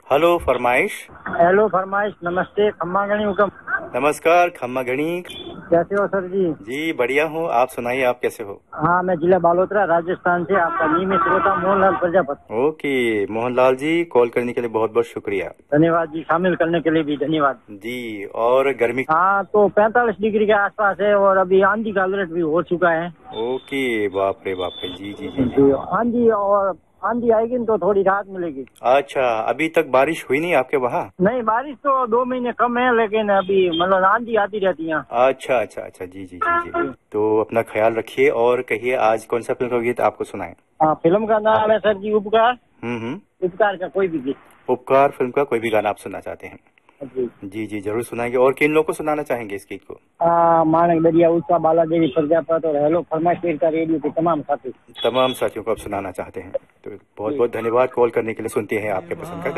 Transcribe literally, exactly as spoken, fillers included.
Hello फरमाइश। Hello फरमाइश। नमस्ते खम्मा गणी हुकम। नमस्कार खम्मा गणी। कैसे हो सर जी? जी बढ़िया हूँ, आप सुनाइए, आप कैसे हो? हाँ, मैं जिला बालोतरा राजस्थान से आपका नियमित श्रोता मोहनलाल प्रजापति। ओके मोहनलाल जी, कॉल करने के लिए बहुत बहुत शुक्रिया। धन्यवाद जी, शामिल करने के लिए भी धन्यवाद जी। और गर्मी? हाँ, तो पैंतालीस डिग्री के आसपास है और अभी आंधी का अलर्ट भी हो चुका है। ओके, बाप रे बाप रे। जी जी जी जी, जी आंधी और आंधी आएगी तो थोड़ी राहत मिलेगी। अच्छा, अभी तक बारिश हुई नहीं आपके वहाँ? नहीं, बारिश तो दो महीने कम है, लेकिन अभी मतलब आंधी आती रहती है। अच्छा अच्छा अच्छा, जी जी जी जी। तो अपना ख्याल रखिए और कहिए आज कौन सा फिल्म का गीत आपको सुनाए? हाँ, फिल्म का नाम है सर जी उपकार। हम्म हम्म। उपकार का कोई भी गीत। उपकार फिल्म का कोई भी गाना आप सुनना चाहते हैं? जी जी जी जरूर सुनाएंगे। और किन लोगों को सुनाना चाहेंगे इस गीत को? आ, मानक दरिया उत्सा बालादेवी प्रजापत और हेलो फरमाइश का रेडियो के तमाम साथी। तमाम साथियों को आप सुनाना चाहते हैं तो बहुत बहुत धन्यवाद कॉल करने के लिए। सुनते हैं आपके पसंद का।